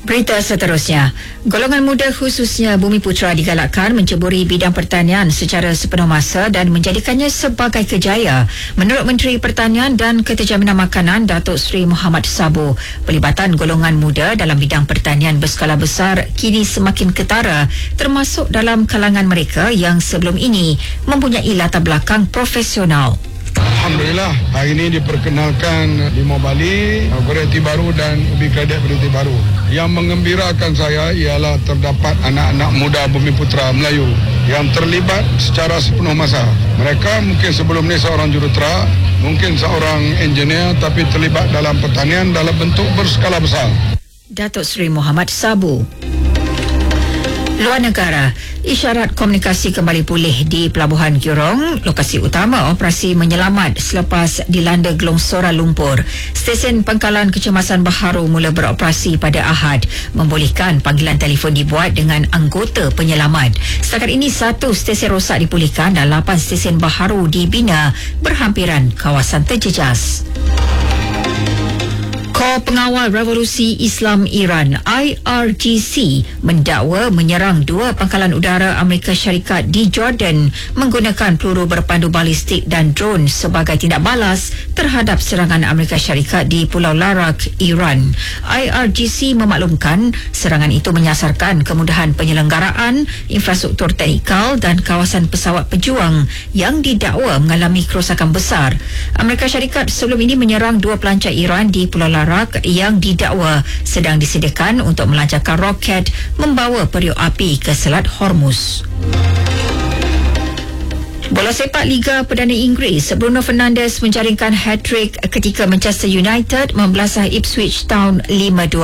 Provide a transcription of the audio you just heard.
Berita seterusnya, golongan muda khususnya Bumiputra digalakkan menceburi bidang pertanian secara sepenuh masa dan menjadikannya sebagai kejaya. Menurut Menteri Pertanian dan Keterjaminan Makanan Datuk Seri Muhammad Sabo, pelibatan golongan muda dalam bidang pertanian berskala besar kini semakin ketara, termasuk dalam kalangan mereka yang sebelum ini mempunyai latar belakang profesional. Alhamdulillah, hari ini diperkenalkan Limau Bali, varieti baru dan ubi kredit varieti baru. Yang mengembirakan saya ialah terdapat anak-anak muda Bumiputra Melayu yang terlibat secara sepenuh masa. Mereka mungkin sebelum ini seorang jurutera, mungkin seorang engineer, tapi terlibat dalam pertanian dalam bentuk berskala besar. Datuk Seri Muhammad Sabo. Luar negara, isyarat komunikasi kembali pulih di Pelabuhan Jurong, lokasi utama operasi menyelamat selepas dilanda gelongsoran lumpur. Stesen pangkalan kecemasan baharu mula beroperasi pada Ahad, membolehkan panggilan telefon dibuat dengan anggota penyelamat. Setakat ini 1 stesen rosak dipulihkan dan 8 stesen baharu dibina berhampiran kawasan terjejas. Kor Pengawal Revolusi Islam Iran IRGC mendakwa menyerang 2 pangkalan udara Amerika Syarikat di Jordan menggunakan peluru berpandu balistik dan drone sebagai tindak balas terhadap serangan Amerika Syarikat di Pulau Larak, Iran. IRGC memaklumkan serangan itu menyasarkan kemudahan penyelenggaraan, infrastruktur teknikal dan kawasan pesawat pejuang yang didakwa mengalami kerosakan besar. Amerika Syarikat sebelum ini menyerang 2 pelancar Iran di Pulau Larak yang didakwa sedang disediakan untuk melancarkan roket membawa periuk api ke Selat Hormuz. Bola sepak Liga Perdana Inggeris, Bruno Fernandes menjaringkan hat-trick ketika Manchester United membelasah Ipswich Town 5-2.